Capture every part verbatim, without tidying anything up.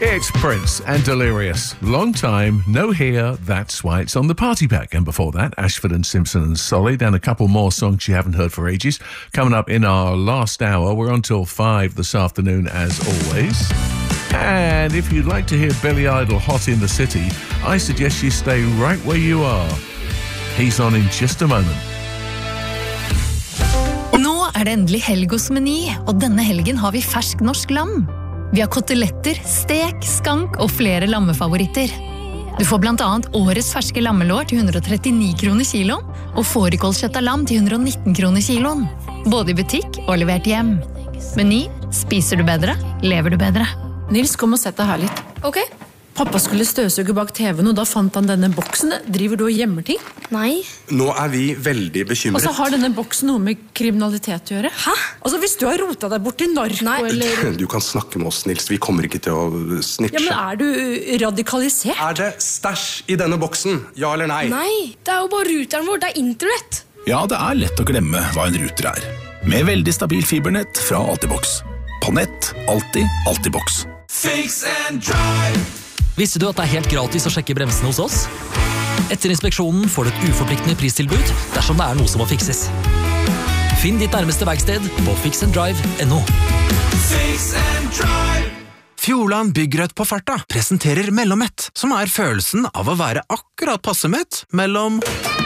It's Prince and Delirious. Long time, no here, that's why it's on the party pack. And before that, Ashford and Simpson and Solid, and a couple more songs you haven't heard for ages. Coming up in our last hour, we're on till five this afternoon as always. And if you'd like to hear Billy Idol hot in the city, I suggest you stay right where you are. He's on in just a moment. Nå er det endelig helg hos Meny, og denne helgen har vi fersk norsk lam. Vi har koteletter, stek, skank og flere lammefavoritter. Du får blant annet årets ferske lammelår til one hundred thirty-nine kroner kiloen, og fårikålkjøtt av lam til one hundred nineteen kroner kiloen. Både i butikk og levert hjem. Meny, spiser du bedre, lever du bedre. Nils, kom og sett deg her litt. Ok. Pappa skulle støvsuge bak T V-en, og da fant han denne boksen. Driver du og gjemmer ting? Nei. Nå er vi veldig bekymret. Og så har denne boksen noe med kriminalitet å gjøre. Hæ? Altså, hvis du har rotet deg bort til narko, Nei. eller... Du kan snakke med oss, Nils. Vi kommer ikke til å snitche. Ja, men er du radikalisert? Er det stæsj i denne boksen? Ja eller nei? Nei, det er jo bare ruteren vår, det er internett. Ja, det er lett å glemme hva en ruter er. Med veldig stabil fibernett fra Altibox. På nett, alltid, Altibox. Fix and drive. Visste du at det er helt gratis å sjekke bremsene hos oss? Etter inspeksjonen får du et uforpliktende pristilbud dersom det er noe som må fikses. Finn ditt nærmeste verksted på fix and drive punktum no. Fix and drive. Fjordland Byggrødt på farta presenterer Mellommett, som er følelsen av å være akkurat passe mett mellom...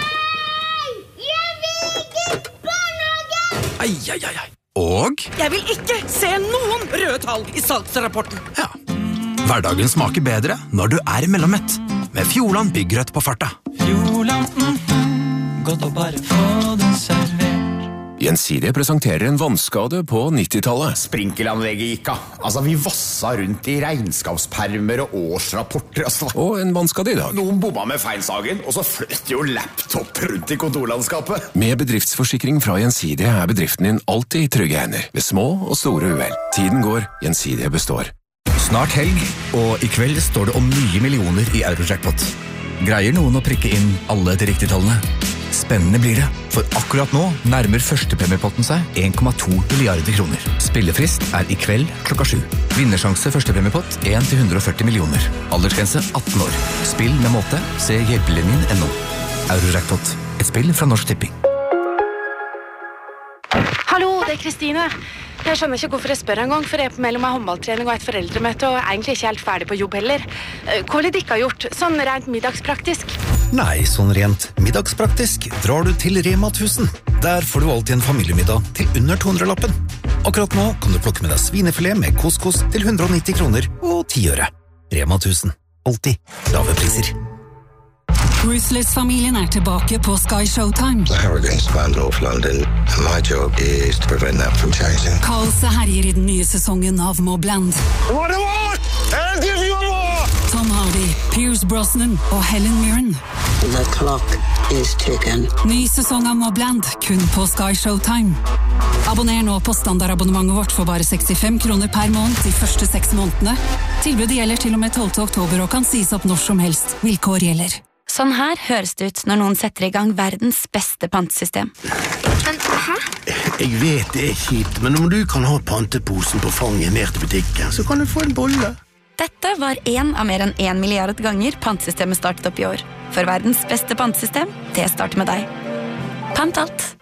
Jeg vil ikke barnehage! Ai, ai, ai, ai. Og... Jeg vil ikke se noen røde tall i salgsrapporten. Ja. Hverdagen smaker bedre når du er mellommett. Med Fjordland Byggrødt på farta. Fjordland, mm-hmm. Godt å bare få det servert. Gjensidige presenterer en vannskade på nittitallet. Sprinkelanlegget gikk av. Altså, vi vassa rundt i regnskapspermer og årsrapporter. Altså. Og en vannskade i dag. Noen bomma med feilsagen, og så fløt jo laptop rundt i kontorlandskapet. Med bedriftsforsikring fra Gjensidige er bedriften din alltid i trygge hender. Ved små og store uhell. Tiden går, Gjensidige består. Snart helg, og i kveld står det om nye millioner i Eurojackpot. Greier noen å prikke inn alle de riktige tallene? Spennende blir det, for akkurat nå nærmer førstepremiepotten seg one komma two milliarder kroner. Spillefrist er i kveld klokka sju. Vinnersjanse førstepremiepott one til one hundred forty millioner. Aldersgrense eighteen år. Spill med måte, se hjelpelinjen punktum no. Eurojackpot, et spill fra Norsk Tipping. Hallo, det er Kristine. Jeg skjønner ikke hvorfor jeg spør en gang, for jeg er på mellom en håndballtrening og et foreldremøte, og er egentlig ikke helt ferdig på jobb heller. Hva vil dere ha gjort, sånn rent middagspraktisk? Nei, sånn rent middagspraktisk drar du til Rema tusen. Der får du alltid en familiemiddag til under two hundred lappen. Akkurat nå kan du plukke med deg svinefilet med couscous til one hundred ninety kroner og ten øre. Rema tusen. Alltid lave priser. Ruthless-familien er tilbake på Sky Showtime. The Harrogans of North London, and my job is to prevent that from changing. Kaoset herjer i den nye sesongen av Mobland. What do you want? I'll give you more! Tom Hardy, Pierce Brosnan og Helen Mirren. The clock is ticking. Ny sesong av Mobland, kun på Sky Showtime. Abonner nå på standardabonnementet vårt for bare sixty-five kroner per måned de første seks månedene. Tilbudet gjelder til og med twelfth oktober og kan sies opp når som helst. Vilkår gjelder. Sånn her høres det ut når noen setter i gang verdens beste pantesystem. Men, hæ? Jeg vet det er kjipt, men om du kan ha panteposen på fanget ned til butikken, så kan du få en bolle. Dette var en av mer enn en milliard ganger pantesystemet startet opp i år. For verdens beste pantesystem, det starter med deg. Pant alt.